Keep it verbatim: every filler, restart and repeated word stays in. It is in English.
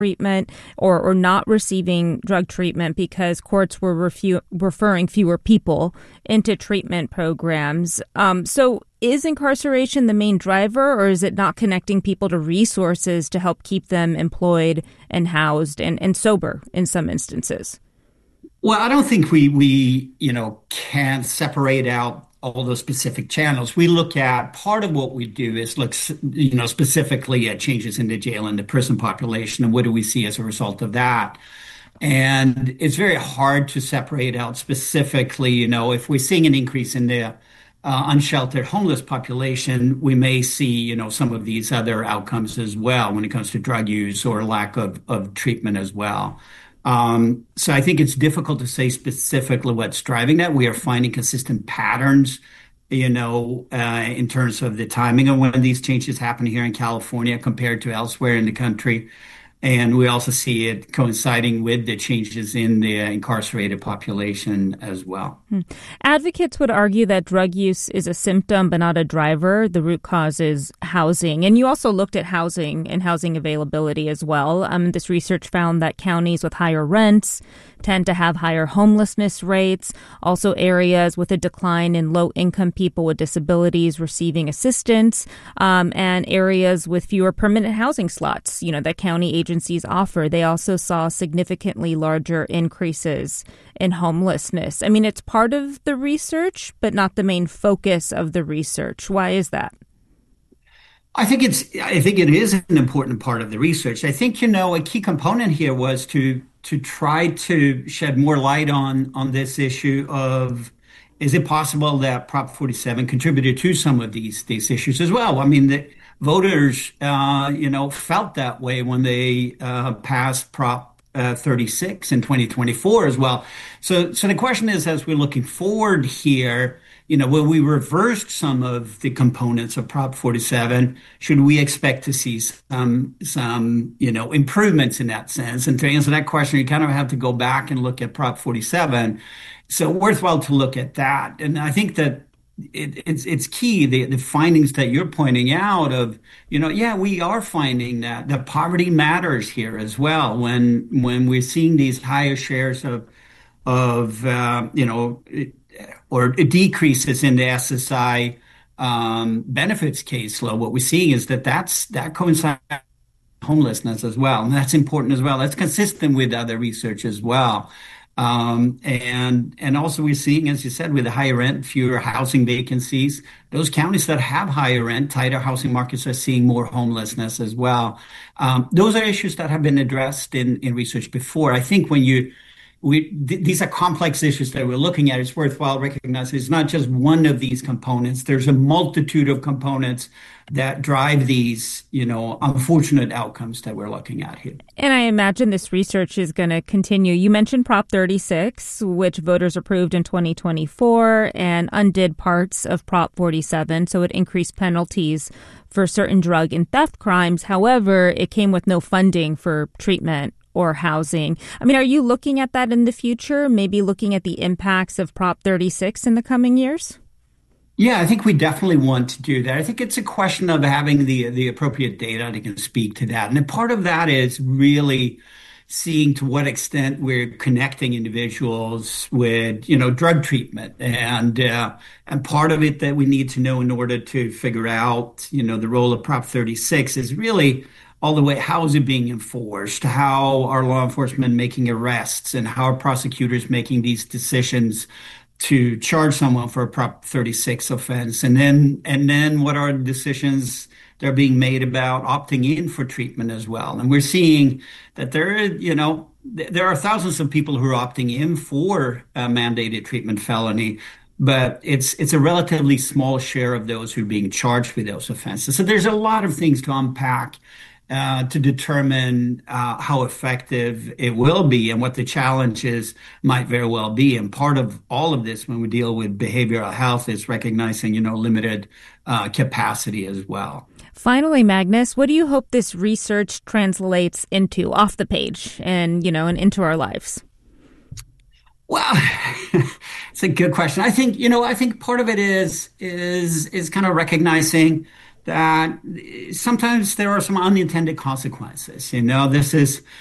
treatment or, or not receiving drug treatment because courts were refu- referring fewer people into treatment programs. Um, so is incarceration the main driver, or is it not connecting people to resources to help keep them employed and housed and, and sober in some instances? Well, I don't think we we you know can separate out all those specific channels. We look at part of what we do is look you know specifically at changes in the jail and the prison population, and what do we see as a result of that. And it's very hard to separate out specifically, you know, if we're seeing an increase in the uh, unsheltered homeless population, we may see, you know, some of these other outcomes as well when it comes to drug use or lack of, of treatment as well. Um, so I think it's difficult to say specifically what's driving that. We are finding consistent patterns, you know, uh, in terms of the timing of when these changes happen here in California compared to elsewhere in the country. And we also see it coinciding with the changes in the incarcerated population as well. Hmm. Advocates would argue that drug use is a symptom but not a driver. The root cause is housing. And you also looked at housing and housing availability as well. Um, this research found that counties with higher rents tend to have higher homelessness rates. Also, areas with a decline in low-income people with disabilities receiving assistance, um, and areas with fewer permanent housing slots, you know, that county agencies offer. They also saw significantly larger increases in homelessness. I mean, it's part of the research, but not the main focus of the research. Why is that? I think it's, I think it is an important part of the research. I think, you know, a key component here was to to try to shed more light on on this issue of, is it possible that Prop forty-seven contributed to some of these these issues as well? I mean, the voters, uh, you know, felt that way when they uh, passed Prop uh, thirty-six in twenty twenty-four as well. So, so the question is, as we're looking forward here, you know, when we reversed some of the components of Prop forty-seven, should we expect to see some, some, you know, improvements in that sense? And to answer that question, you kind of have to go back and look at Prop forty-seven. So worthwhile to look at that. And I think that it, it's it's key, the, the findings that you're pointing out of, you know, yeah, we are finding that that poverty matters here as well. When when we're seeing these higher shares of of uh, you know. It, or decreases in the S S I um, benefits caseload, what we're seeing is that that's, that coincides with homelessness as well. And that's important as well. That's consistent with other research as well. Um, and and also we're seeing, as you said, with the higher rent, fewer housing vacancies. Those counties that have higher rent, tighter housing markets are seeing more homelessness as well. Um, those are issues that have been addressed in, in research before. I think when you We, th- these are complex issues that we're looking at. It's worthwhile recognizing it's not just one of these components. There's a multitude of components that drive these, you know, unfortunate outcomes that we're looking at here. And I imagine this research is going to continue. You mentioned Prop thirty-six, which voters approved in twenty twenty-four, and undid parts of Prop forty-seven, so it increased penalties for certain drug and theft crimes. However, it came with no funding for treatment or housing. I mean, are you looking at that in the future, maybe looking at the impacts of Prop thirty-six in the coming years? Yeah, I think we definitely want to do that. I think it's a question of having the the appropriate data that can speak to that. And a part of that is really seeing to what extent we're connecting individuals with, you know, drug treatment. And uh, and part of it that we need to know in order to figure out, you know, the role of Prop thirty-six is really all the way, how is it being enforced? How are law enforcement making arrests, and how are prosecutors making these decisions to charge someone for a Prop thirty-six offense? And then, and then what are the decisions that are being made about opting in for treatment as well? And we're seeing that there, you know, there are thousands of people who are opting in for a mandated treatment felony, but it's it's a relatively small share of those who are being charged with those offenses. So there's a lot of things to unpack Uh, to determine uh, how effective it will be and what the challenges might very well be. And part of all of this when we deal with behavioral health is recognizing, you know, limited uh, capacity as well. Finally, Magnus, what do you hope this research translates into off the page and, you know, and into our lives? Well, it's a good question. I think, you know, I think part of it is is is kind of recognizing that sometimes there are some unintended consequences. You know, this is